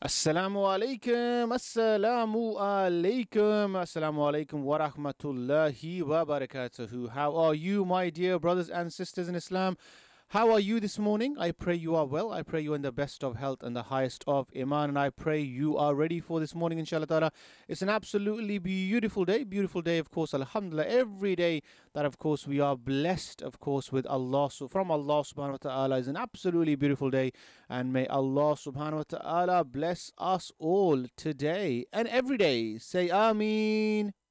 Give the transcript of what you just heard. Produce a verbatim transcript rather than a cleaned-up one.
Assalamu alaikum, assalamu alaikum, assalamu alaikum wa rahmatullahi wa barakatuhu. How are you, my dear brothers and sisters in Islam? How are you this morning? I pray you are well. I pray you are in the best of health and the highest of iman. And I pray you are ready for this morning, inshallah ta'ala. It's an absolutely beautiful day. Beautiful day, of course, alhamdulillah. Every day that, of course, we are blessed, of course, with Allah. So from Allah subhanahu wa ta'ala is an absolutely beautiful day. And may Allah subhanahu wa ta'ala bless us all today and every day. Say Ameen.